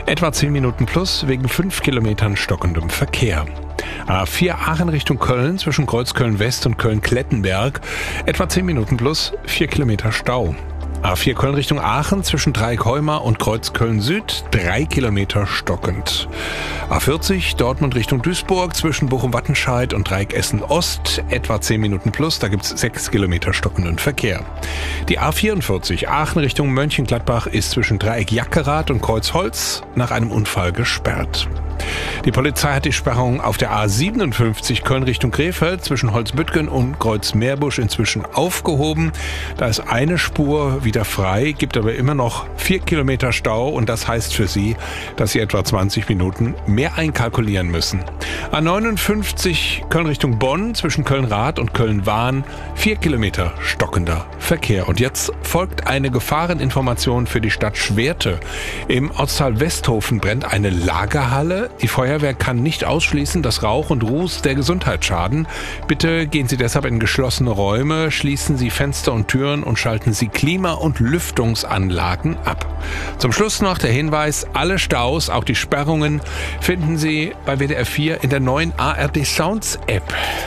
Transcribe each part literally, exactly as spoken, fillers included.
Etwa zehn Minuten plus wegen fünf Kilometern stockendem Verkehr. A vier Aachen Richtung Köln zwischen Kreuzköln West und Köln-Klettenberg. Etwa zehn Minuten plus vier Kilometer Stau. A vier Köln Richtung Aachen zwischen Dreieck-Heumar und Kreuzköln Süd, drei Kilometer stockend. A vierzig Dortmund Richtung Duisburg zwischen Bochum-Wattenscheid und Dreieck Essen Ost, etwa zehn Minuten plus, da gibt's sechs Kilometer stockenden Verkehr. Die A vierundvierzig Aachen Richtung Mönchengladbach ist zwischen Dreieck Jackerath und Kreuzholz nach einem Unfall gesperrt. Die Polizei hat die Sperrung auf der A siebenundfünfzig Köln Richtung Krefeld zwischen Holzbüttgen und Kreuz-Meerbusch inzwischen aufgehoben. Da ist eine Spur wieder frei, gibt aber immer noch vier Kilometer Stau und das heißt für Sie, dass Sie etwa zwanzig Minuten mehr einkalkulieren müssen. A neunundfünfzig Köln Richtung Bonn zwischen Köln-Rath und Köln-Wahn, vier Kilometer stockender Verkehr. Und jetzt folgt eine Gefahreninformation für die Stadt Schwerte. Im Ortsteil Westhofen brennt eine Lagerhalle. Die Feuerwehr kann nicht ausschließen, dass Rauch und Ruß der Gesundheit schaden. Bitte gehen Sie deshalb in geschlossene Räume, schließen Sie Fenster und Türen und schalten Sie Klima- und Lüftungsanlagen ab. Zum Schluss noch der Hinweis, alle Staus, auch die Sperrungen, finden Sie bei W D R vier in der neuen A R D Sounds App.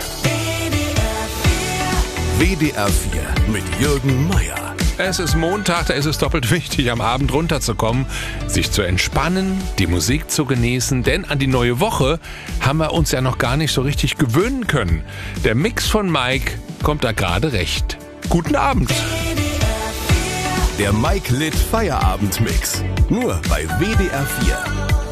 W D R vier mit Jürgen Meier. Es ist Montag, da ist es doppelt wichtig, am Abend runterzukommen, sich zu entspannen, die Musik zu genießen, denn an die neue Woche haben wir uns ja noch gar nicht so richtig gewöhnen können. Der Mix von Mike kommt da gerade recht. Guten Abend. Der Mike Litt Feierabend-Mix. Nur bei W D R vier.